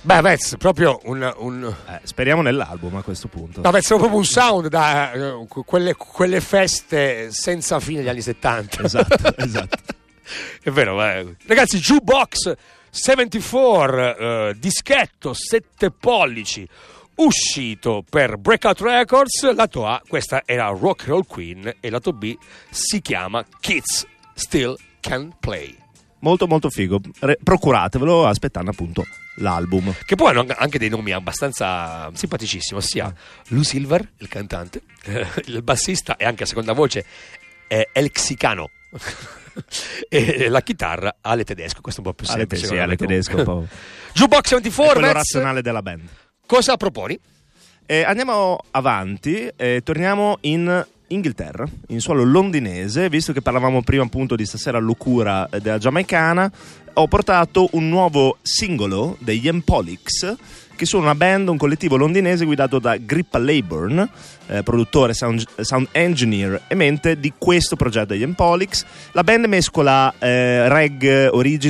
Beh, Vez, proprio un speriamo nell'album a questo punto. no, Vez, proprio un sound da quelle feste senza fine degli anni 70. Esatto. È vero, ragazzi, Jukebox 74, dischetto 7 pollici, uscito per Breakout Records. Lato A, questa era Rock Roll Queen, e lato B si chiama Kids Still Can Play. Molto molto figo, procuratevelo aspettando appunto l'album, Che poi hanno anche dei nomi abbastanza simpaticissimi, ossia Lou Silver, il cantante, il bassista e anche a seconda voce è El Xicano e la chitarra Ale Tedesco. Questo è un po' più semplice. sì, Ale Tedesco un po'. Jukebox 74, è quello Vez, razionale della band. cosa proponi? Andiamo avanti, torniamo in Inghilterra, in suolo londinese. Visto che parlavamo prima appunto di Stasera Locura della giamaicana, ho portato un nuovo singolo degli Empolix, che sono una band, un collettivo londinese guidato da Grippa Leyburn, produttore, sound engineer e mente di questo progetto degli Empolix. La band mescola reggae, origini